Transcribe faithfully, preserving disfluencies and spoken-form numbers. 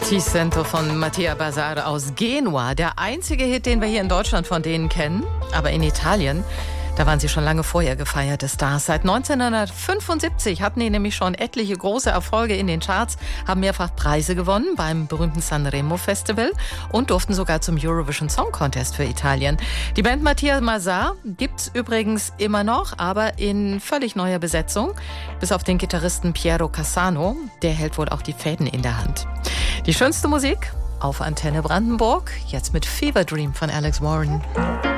Ti sento von Mattia Bazar aus Genua. Der einzige Hit, den wir hier in Deutschland von denen kennen. Aber in Italien, da waren sie schon lange vorher gefeierte Stars. Seit neunzehnhundertfünfundsiebzig hatten die nämlich schon etliche große Erfolge in den Charts, haben mehrfach Preise gewonnen beim berühmten Sanremo Festival und durften sogar zum Eurovision Song Contest für Italien. Die Band Mattia Bazar gibt's übrigens immer noch, aber in völlig neuer Besetzung. Bis auf den Gitarristen Piero Cassano, der hält wohl auch die Fäden in der Hand. Die schönste Musik auf Antenne Brandenburg, jetzt mit Fever Dream von Alex Warren.